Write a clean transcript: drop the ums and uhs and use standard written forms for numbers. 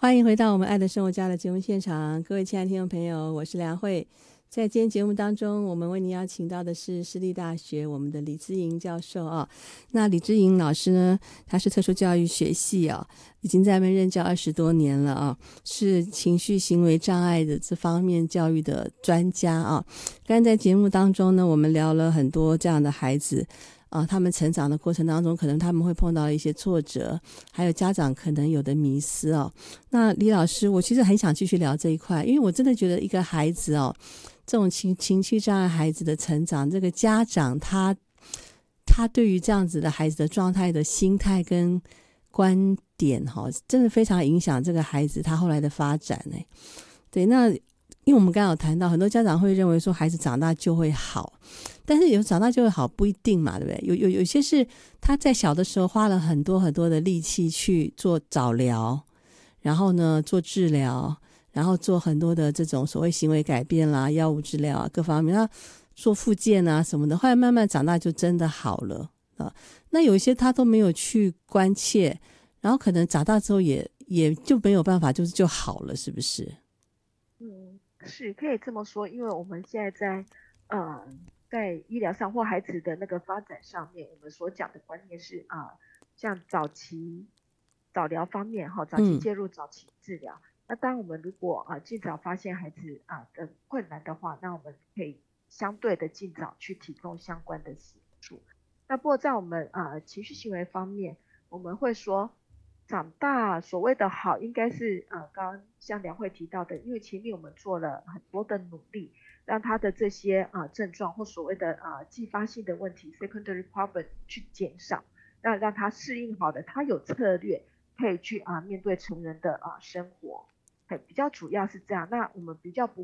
欢迎回到我们爱的生活家的节目现场，各位亲爱的听众朋友，我是梁慧。在今天节目当中，我们为您邀请到的是私立大学我们的李之莹教授啊。那李之莹老师呢，他是特殊教育学系啊，已经在那边任教20多年了啊，是情绪行为障碍的这方面教育的专家啊。刚才在节目当中呢，我们聊了很多这样的孩子。他们成长的过程当中，可能他们会碰到一些挫折，还有家长可能有的迷思哦。那李老师，我其实很想继续聊这一块，因为我真的觉得一个孩子哦，这种情绪障碍孩子的成长，这个家长他对于这样子的孩子的状态的心态跟观点真的非常影响这个孩子他后来的发展呢。对，那因为我们刚刚有谈到，很多家长会认为说孩子长大就会好，但是有长大就会好不一定嘛，对不对？有些是他在小的时候花了很多很多的力气去做早疗，然后呢做治疗，然后做很多的这种所谓行为改变啦、药物治疗啊各方面，他做复健啊什么的，后来慢慢长大就真的好了啊。那有一些他都没有去关切，然后可能长大之后也就没有办法就好了，是不是？ 是可以这么说，因为我们现在在医疗上或孩子的那个发展上面，我们所讲的观念是像早疗方面早期介入、早期治疗。那当我们如果尽早发现孩子的困难的话，那我们可以相对的尽早去提供相关的协助。那不过在我们情绪行为方面，我们会说长大所谓的好，应该是刚刚像梁慧提到的，因为前面我们做了很多的努力，让他的这些症状或所谓的继发性的问题 secondary problem 去减少，那让他适应好的，他有策略可以去面对成人的生活，比较主要是这样。那我们比较不